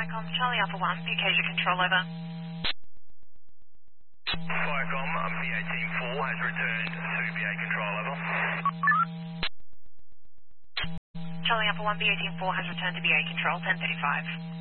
Viacom, Charlie Alpha 1, the Acacia control over. Viacom, BA Team 4 has returned to BA control over. Charlie Alpha 1, BA Team 4 has returned to BA control, 10:35.